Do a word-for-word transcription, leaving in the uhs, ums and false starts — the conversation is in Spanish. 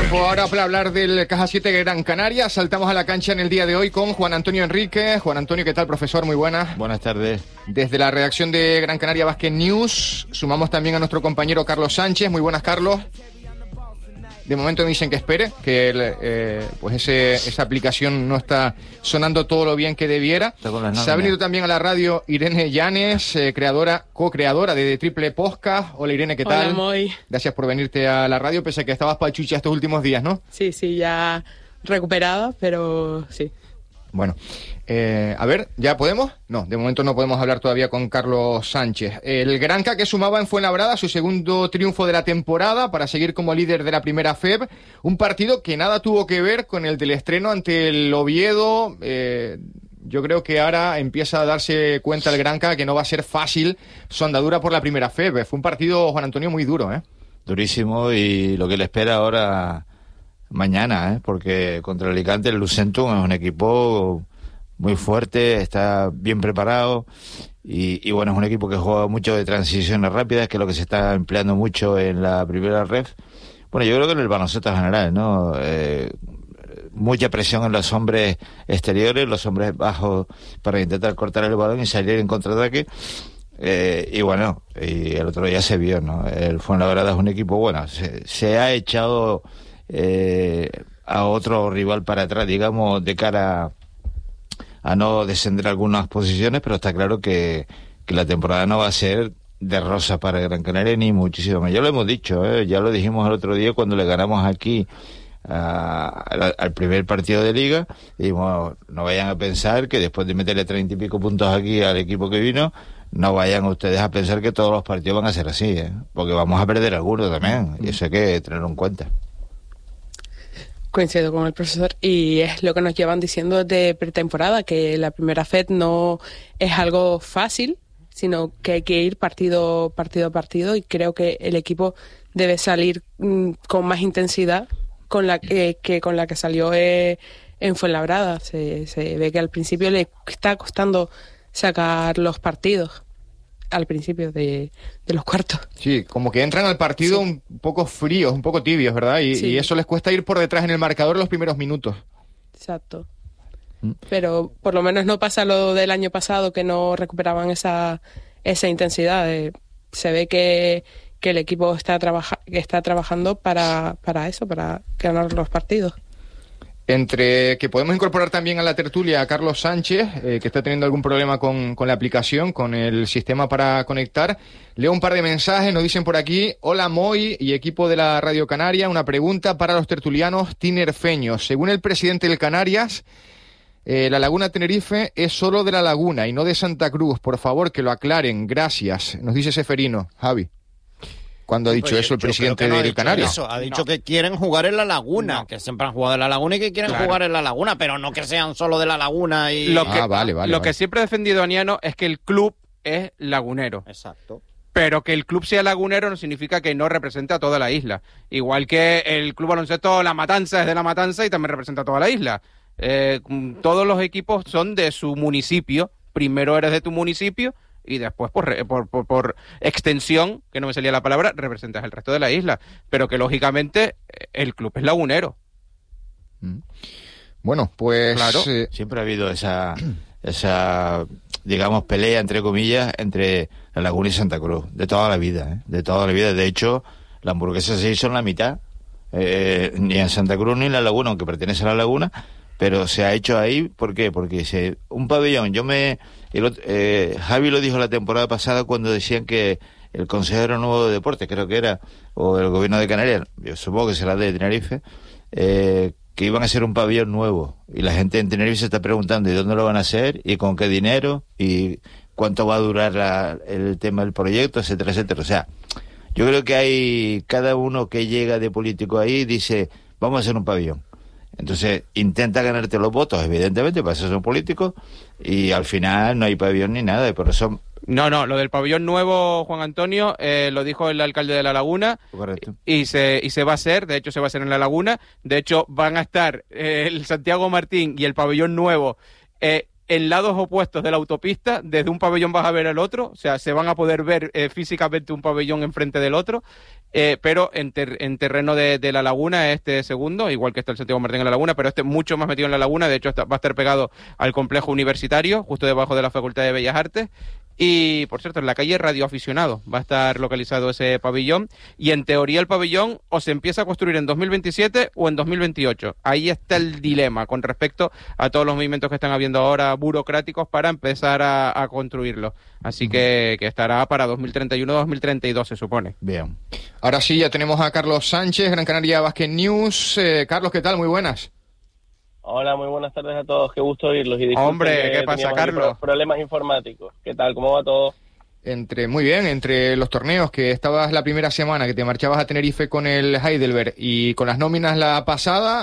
Tiempo ahora para hablar del Caja siete Gran Canaria. Saltamos a la cancha en el día de hoy con Juan Antonio Enrique. Juan Antonio, ¿qué tal, profesor? Muy buenas. Buenas tardes. Desde la redacción de Gran Canaria Basket News, sumamos también a nuestro compañero Carlos Sánchez. Muy buenas, Carlos. De momento me dicen que espere, que el, eh, pues ese, esa aplicación no está sonando todo lo bien que debiera. Se ha venido también a la radio Irene Llanes, eh, creadora, co-creadora de, de Triple Podcast. Hola, Irene, ¿qué tal? Hola, Moy. Gracias por venirte a la radio, pese a que estabas pachucha estos últimos días, ¿no? Sí, sí, ya recuperada, pero sí. Bueno, eh, a ver, ¿ya podemos? No, de momento no podemos hablar todavía con Carlos Sánchez. El Granca, que sumaba en Fuenlabrada su segundo triunfo de la temporada para seguir como líder de la primera F E B. Un partido que nada tuvo que ver con el del estreno ante el Oviedo. Eh, yo creo que ahora empieza a darse cuenta el Granca que no va a ser fácil su andadura por la primera F E B. Fue un partido, Juan Antonio, muy duro, ¿eh? Durísimo, y lo que le espera ahora... mañana, ¿eh? Porque contra el Alicante el Lucentum es un equipo muy fuerte, está bien preparado y, y bueno, es un equipo que juega mucho de transiciones rápidas, que es lo que se está empleando mucho en la primera ref. Bueno, yo creo que en el baloncesto en general, ¿no? Eh, mucha presión en los hombres exteriores, los hombres bajos para intentar cortar el balón y salir en contraataque. Eh, y bueno, y el otro día se vio, ¿no? El Fuenlabrada es un equipo, bueno, se, se ha echado... Eh, a otro rival para atrás, digamos, de cara a no descender algunas posiciones, pero está claro que, que la temporada no va a ser de rosa para Gran Canaria, ni muchísimo más. Ya lo hemos dicho, ¿eh? Ya lo dijimos el otro día cuando le ganamos aquí a, a, al primer partido de Liga. Dijimos, no vayan a pensar que después de meterle treinta y pico puntos aquí al equipo que vino, no vayan ustedes a pensar que todos los partidos van a ser así, ¿eh? Porque vamos a perder algunos también, y eso hay que tenerlo en cuenta. Coincido con el profesor, y es lo que nos llevan diciendo de pretemporada, que la primera F E D no es algo fácil, sino que hay que ir partido, partido a partido, y creo que el equipo debe salir mmm, con más intensidad con la que, que con la que salió eh, en Fuenlabrada. Se, se ve que al principio le está costando sacar los partidos. Al principio de, de los cuartos. Sí, como que entran al partido sí. un poco fríos, un poco tibios, ¿verdad? Y, sí. y eso les cuesta ir por detrás en el marcador los primeros minutos. Exacto. ¿Mm? Pero por lo menos no pasa lo del año pasado, que no recuperaban esa esa intensidad. Eh, se ve que, que el equipo está, trabaja, que está trabajando para, para eso, para ganar los partidos. Entre que podemos incorporar también a la tertulia a Carlos Sánchez, eh, que está teniendo algún problema con, con la aplicación, con el sistema para conectar. Leo un par de mensajes, nos dicen por aquí: hola Moy y equipo de la Radio Canaria, una pregunta para los tertulianos tinerfeños. Según el presidente del Canarias, eh, la Laguna Tenerife es solo de la Laguna y no de Santa Cruz. Por favor, que lo aclaren. Gracias. Nos dice Seferino. Javi. ¿Cuándo ha dicho Oye, eso el presidente no del Canarias? Eso. Ha dicho no. que quieren jugar en la Laguna, no. que siempre han jugado en la Laguna y que quieren claro. jugar en la Laguna, pero no que sean solo de la Laguna. Y Lo que, ah, vale, vale, lo vale. que siempre ha defendido Aniano es que el club es lagunero. Exacto. Pero que el club sea lagunero no significa que no represente a toda la isla. Igual que el club baloncesto La Matanza es de La Matanza y también representa a toda la isla. Eh, todos los equipos son de su municipio. Primero eres de tu municipio y después por, por, por, por extensión, que no me salía la palabra, representas el resto de la isla, pero que lógicamente el club es lagunero. Bueno, pues claro, eh... siempre ha habido esa esa digamos pelea entre comillas entre la Laguna y Santa Cruz, de toda la vida, ¿eh? de toda la vida. De hecho, la hamburguesa se hizo en la mitad, eh, ni en Santa Cruz ni en la Laguna, aunque pertenece a la Laguna, pero se ha hecho ahí. ¿Por qué? Porque se, un pabellón, yo me el, eh, Javi lo dijo la temporada pasada cuando decían que el consejero nuevo de deporte, creo que era, o el gobierno de Canarias, yo supongo que será de Tenerife, eh, que iban a hacer un pabellón nuevo, y la gente en Tenerife se está preguntando ¿y dónde lo van a hacer? ¿Y con qué dinero? ¿Y cuánto va a durar la, el tema del proyecto? Etcétera, etcétera. O sea, yo creo que hay cada uno que llega de político ahí dice, vamos a hacer un pabellón. Entonces intenta ganarte los votos, evidentemente, para eso son políticos, y al final no hay pabellón ni nada, y por eso... No, no, lo del pabellón nuevo, Juan Antonio, eh, lo dijo el alcalde de La Laguna. Correcto. Y se, y se va a hacer, de hecho se va a hacer en La Laguna, de hecho van a estar eh, el Santiago Martín y el pabellón nuevo eh, en lados opuestos de la autopista, desde un pabellón vas a ver el otro, o sea, se van a poder ver eh, físicamente un pabellón enfrente del otro, eh, pero en, ter- en terreno de, de la laguna, este segundo, igual que está el Santiago Martín en la laguna, pero este mucho más metido en la laguna, de hecho está, va a estar pegado al complejo universitario, justo debajo de la Facultad de Bellas Artes. Y, por cierto, en la calle Radio Aficionado va a estar localizado ese pabellón, y en teoría el pabellón o se empieza a construir en dos mil veintisiete o en dos mil veintiocho. Ahí está el dilema con respecto a todos los movimientos que están habiendo ahora burocráticos para empezar a, a construirlo. Así que, que estará para dos mil treinta y uno, dos mil treinta y dos, se supone. Bien. Ahora sí, ya tenemos a Carlos Sánchez, Gran Canaria Basket News. Eh, Carlos, ¿qué tal? Muy buenas. Hola, muy buenas tardes a todos, qué gusto oírlos. Y disculpen Hombre, que ¿qué pasa, teníamos Carlos? pro- problemas informáticos. ¿Qué tal? ¿Cómo va todo? Entre, muy bien, entre los torneos, que estabas la primera semana, que te marchabas a Tenerife con el Heidelberg y con las nóminas la pasada,